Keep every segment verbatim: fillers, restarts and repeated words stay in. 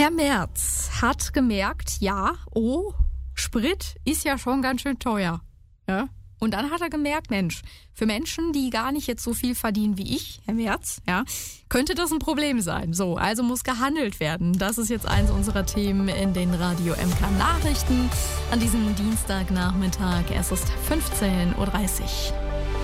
Herr Merz hat gemerkt, ja, oh, Sprit ist ja schon ganz schön teuer. Ja? Und dann hat er gemerkt, Mensch, für Menschen, die gar nicht jetzt so viel verdienen wie ich, Herr Merz, ja, könnte das ein Problem sein. So, also muss gehandelt werden. Das ist jetzt eins unserer Themen in den Radio M K Nachrichten an diesem Dienstagnachmittag. Es ist fünfzehn Uhr dreißig.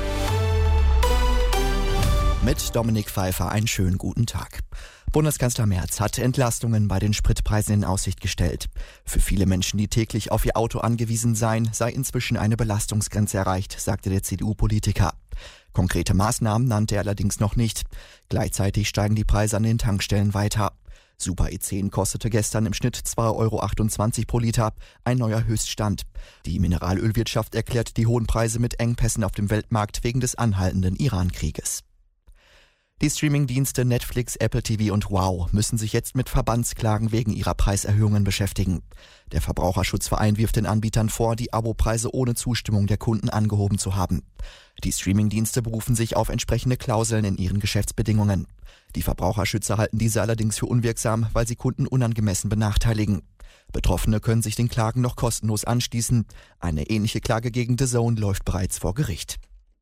Mit Dominik Pfeiffer einen schönen guten Tag. Bundeskanzler Merz hat Entlastungen bei den Spritpreisen in Aussicht gestellt. Für viele Menschen, die täglich auf ihr Auto angewiesen seien, sei inzwischen eine Belastungsgrenze erreicht, sagte der C D U-Politiker. Konkrete Maßnahmen nannte er allerdings noch nicht. Gleichzeitig steigen die Preise an den Tankstellen weiter. Super E zehn kostete gestern im Schnitt zwei Euro achtundzwanzig pro Liter, ein neuer Höchststand. Die Mineralölwirtschaft erklärt die hohen Preise mit Engpässen auf dem Weltmarkt wegen des anhaltenden Iran-Krieges. Die Streamingdienste Netflix, Apple T V und Wow müssen sich jetzt mit Verbandsklagen wegen ihrer Preiserhöhungen beschäftigen. Der Verbraucherschutzverein wirft den Anbietern vor, die Abopreise ohne Zustimmung der Kunden angehoben zu haben. Die Streamingdienste berufen sich auf entsprechende Klauseln in ihren Geschäftsbedingungen. Die Verbraucherschützer halten diese allerdings für unwirksam, weil sie Kunden unangemessen benachteiligen. Betroffene können sich den Klagen noch kostenlos anschließen. Eine ähnliche Klage gegen D A Z N läuft bereits vor Gericht.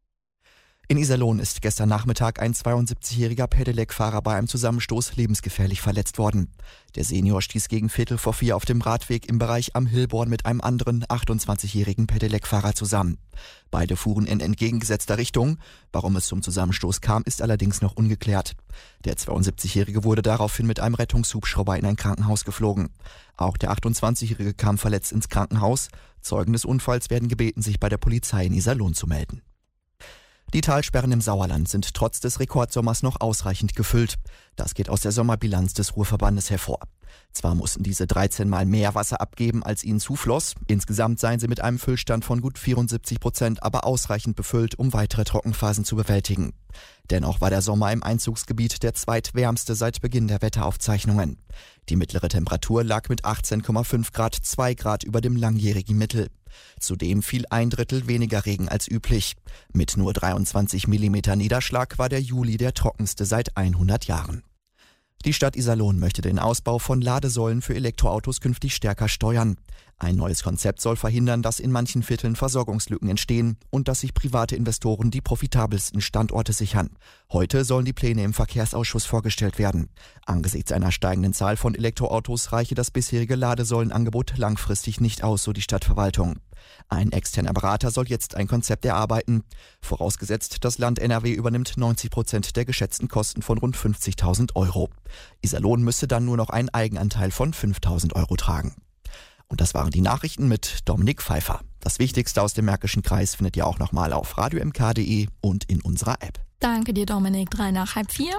In Iserlohn ist gestern Nachmittag ein zweiundsiebzigjähriger Pedelec-Fahrer bei einem Zusammenstoß lebensgefährlich verletzt worden. Der Senior stieß gegen Viertel vor vier auf dem Radweg im Bereich Am Hilborn mit einem anderen achtundzwanzigjährigen Pedelec-Fahrer zusammen. Beide fuhren in entgegengesetzter Richtung. Warum es zum Zusammenstoß kam, ist allerdings noch ungeklärt. Der zweiundsiebzigjährige wurde daraufhin mit einem Rettungshubschrauber in ein Krankenhaus geflogen. Auch der achtundzwanzigjährige kam verletzt ins Krankenhaus. Zeugen des Unfalls werden gebeten, sich bei der Polizei in Iserlohn zu melden. Die Talsperren im Sauerland sind trotz des Rekordsommers noch ausreichend gefüllt. Das geht aus der Sommerbilanz des Ruhrverbandes hervor. Zwar mussten diese dreizehn Mal mehr Wasser abgeben, als ihnen zufloss. Insgesamt seien sie mit einem Füllstand von gut vierundsiebzig Prozent aber ausreichend befüllt, um weitere Trockenphasen zu bewältigen. Dennoch war der Sommer im Einzugsgebiet der zweitwärmste seit Beginn der Wetteraufzeichnungen. Die mittlere Temperatur lag mit achtzehn Komma fünf Grad zwei Grad über dem langjährigen Mittel. Zudem fiel ein Drittel weniger Regen als üblich. Mit nur dreiundzwanzig Millimeter Niederschlag war der Juli der trockenste seit hundert Jahren. Die Stadt Iserlohn möchte den Ausbau von Ladesäulen für Elektroautos künftig stärker steuern. Ein neues Konzept soll verhindern, dass in manchen Vierteln Versorgungslücken entstehen und dass sich private Investoren die profitabelsten Standorte sichern. Heute sollen die Pläne im Verkehrsausschuss vorgestellt werden. Angesichts einer steigenden Zahl von Elektroautos reiche das bisherige Ladesäulenangebot langfristig nicht aus, so die Stadtverwaltung. Ein externer Berater soll jetzt ein Konzept erarbeiten. Vorausgesetzt, das Land N R W übernimmt neunzig Prozent der geschätzten Kosten von rund fünfzigtausend Euro. Iserlohn müsste dann nur noch einen Eigenanteil von fünftausend Euro tragen. Und das waren die Nachrichten mit Dominik Pfeiffer. Das Wichtigste aus dem Märkischen Kreis findet ihr auch nochmal auf radio m k punkt d e und in unserer App. Danke dir, Dominik. Drei nach halb vier.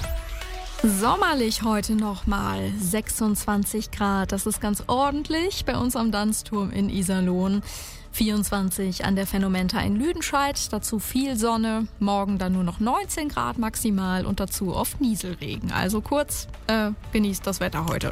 Sommerlich heute nochmal. sechsundzwanzig Grad. Das ist ganz ordentlich bei uns am Danzturm in Iserlohn. vierundzwanzig an der Phänomenta in Lüdenscheid. Dazu viel Sonne. Morgen dann nur noch neunzehn Grad maximal und dazu oft Nieselregen. Also kurz, äh, genießt das Wetter heute.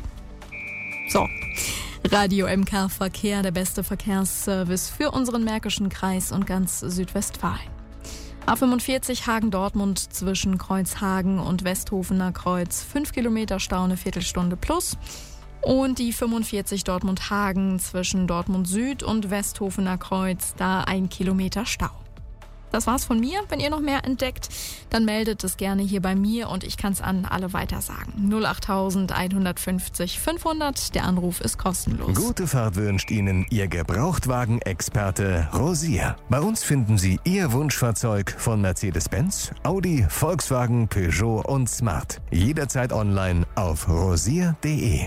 So. Radio M K Verkehr, der beste Verkehrsservice für unseren Märkischen Kreis und ganz Südwestfalen. A fünfundvierzig Hagen-Dortmund zwischen Kreuzhagen und Westhofener Kreuz. fünf Kilometer Stau, eine Viertelstunde plus. Und die fünfundvierzig Dortmund-Hagen zwischen Dortmund Süd und Westhofener Kreuz. Da ein Kilometer Stau. Das war's von mir. Wenn ihr noch mehr entdeckt, dann meldet es gerne hier bei mir und ich kann es an alle weitersagen. null acht eins fünf null fünfhundert. Der Anruf ist kostenlos. Gute Fahrt wünscht Ihnen Ihr Gebrauchtwagen-Experte Rosier. Bei uns finden Sie Ihr Wunschfahrzeug von Mercedes-Benz, Audi, Volkswagen, Peugeot und Smart. Jederzeit online auf rosier punkt de.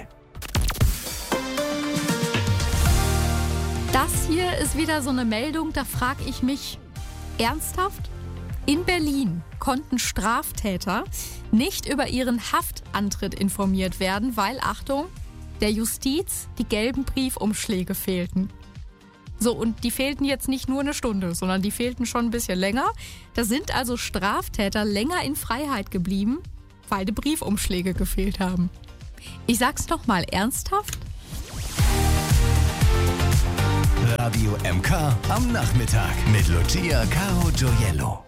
Das hier ist wieder so eine Meldung, da frage ich mich, ernsthaft? In Berlin konnten Straftäter nicht über ihren Haftantritt informiert werden, weil, Achtung, der Justiz die gelben Briefumschläge fehlten. So, und die fehlten jetzt nicht nur eine Stunde, sondern die fehlten schon ein bisschen länger. Da sind also Straftäter länger in Freiheit geblieben, weil die Briefumschläge gefehlt haben. Ich sag's nochmal, ernsthaft? Radio M K am Nachmittag mit Lucia Caro Gioiello.